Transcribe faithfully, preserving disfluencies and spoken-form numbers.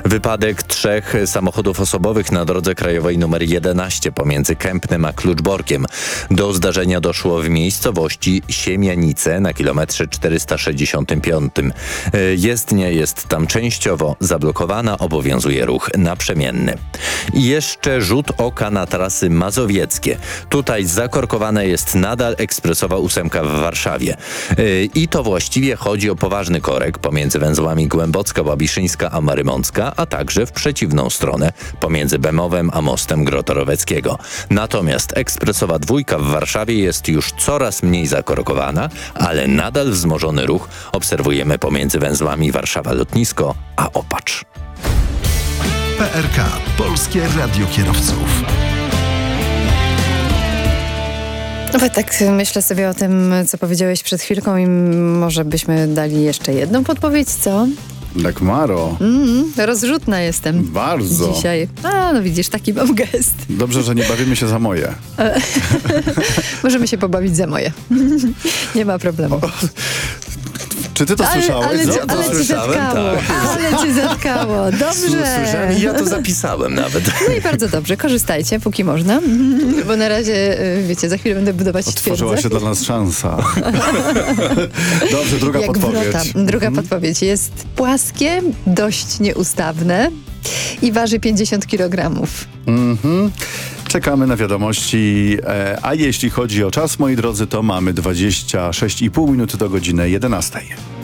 Wypadek trzech samochodów osobowych na drodze krajowej nr jedenaście pomiędzy Kępnem a Kluczborkiem. Do zdarzenia doszło w miejscowości Siemianice na kilometrze czterysta sześćdziesiątym piątym. Jezdnia jest tam częściowo zablokowana, obowiązuje ruch naprzemienny. I jeszcze rzut oka na trasy mazowieckie. Tutaj zakorkowana jest nadal ekspresowa ósemka w Warszawie. I to właściwie chodzi o poważny korek pomiędzy węzłami Głębocka, Łabiszyńska a Marymącka, a także w przeciwną stronę pomiędzy Bemowem a mostem Grotoroweckiego. Natomiast ekspresowa dwójka w Warszawie jest już coraz mniej zakorkowana, ale nadal wzmożony ruch obserwujemy pomiędzy węzłami Warszawa Lotnisko a Opacz. P R K – Polskie Radio Kierowców. No tak myślę sobie o tym, co powiedziałeś przed chwilką i może byśmy dali jeszcze jedną podpowiedź, co? Dagmaro. Mm, rozrzutna jestem. Bardzo. Dzisiaj. A, no widzisz, taki mam gest. Dobrze, że nie bawimy się za moje. Możemy się pobawić za moje. Nie ma problemu. O, czy ty to ale, słyszałeś? Ale, Co? ale, ale cię słyszałem, zatkało. tak. Ale cię zatkało. Dobrze. Słyszałem i ja to zapisałem nawet. No i bardzo dobrze. Korzystajcie, póki można. Bo na razie, wiecie, za chwilę będę budować Otworzyła twierdzę. się dla nas szansa. Dobrze, druga Jak podpowiedź. wrota. Druga Mhm. podpowiedź. Jest płaskie, dość nieustawne i waży pięćdziesiąt kilogramów. Mhm. Czekamy na wiadomości. E, a jeśli chodzi o czas, moi drodzy, to mamy dwadzieścia sześć i pół minuty do godziny jedenastej.